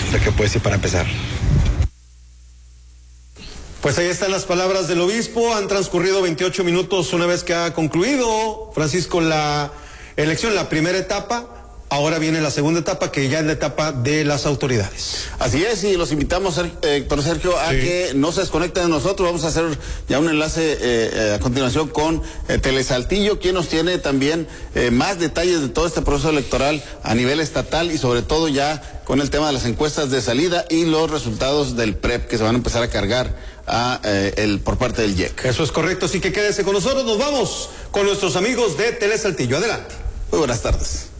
de que puede ser para empezar. Pues ahí están las palabras del obispo. Han transcurrido 28 minutos una vez que ha concluido, Francisco, la elección, la primera etapa. Ahora viene la segunda etapa, que ya es la etapa de las autoridades. Así es, y los invitamos, Héctor Sergio, a que no se desconecten de nosotros. Vamos a hacer ya un enlace a continuación con Telesaltillo, quien nos tiene también más detalles de todo este proceso electoral a nivel estatal y sobre todo ya con el tema de las encuestas de salida y los resultados del PREP que se van a empezar a cargar por parte del IEC. Eso es correcto, así que quédese con nosotros. Nos vamos con nuestros amigos de Telesaltillo. Adelante. Muy buenas tardes.